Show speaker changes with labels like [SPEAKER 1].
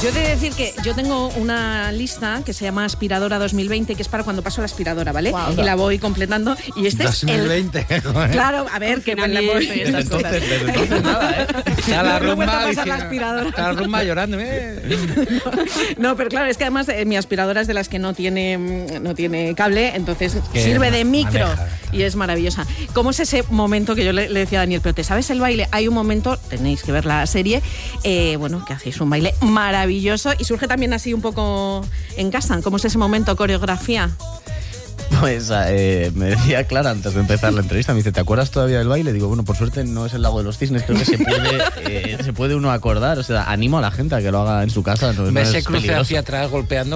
[SPEAKER 1] Yo he de decir que yo tengo una lista que se llama Aspiradora 2020, que es para cuando paso la aspiradora, ¿vale?
[SPEAKER 2] Wow.
[SPEAKER 1] Y la voy completando. Y este
[SPEAKER 3] 2020.
[SPEAKER 1] es el... Claro, a ver, que me la voy...
[SPEAKER 3] Desde entonces nada, ¿eh? Está la
[SPEAKER 1] No cuenta
[SPEAKER 3] rumba,
[SPEAKER 1] pasar la aspiradora.
[SPEAKER 3] está la rumba llorando.
[SPEAKER 1] No, pero claro, es que además mi aspiradora es de las que no tiene cable, entonces
[SPEAKER 3] Que
[SPEAKER 1] sirve de micro
[SPEAKER 3] maneja.
[SPEAKER 1] y es maravillosa. ¿Cómo es ese momento que yo le decía a Daniel, pero te sabes el baile? Hay un momento, tenéis que ver la serie, bueno, que hacéis un baile maravilloso y surge también así un poco en casa. ¿Cómo es ese momento, coreografía?
[SPEAKER 4] Pues me decía Clara antes de empezar la entrevista, me dice, ¿te acuerdas todavía del baile? Digo, bueno, por suerte no es el Lago de los Cisnes, creo que se puede uno acordar. O sea, animo a la gente a que lo haga en su casa. No
[SPEAKER 3] Me
[SPEAKER 4] es
[SPEAKER 3] se cruce
[SPEAKER 4] peligroso.
[SPEAKER 3] hacia atrás golpeando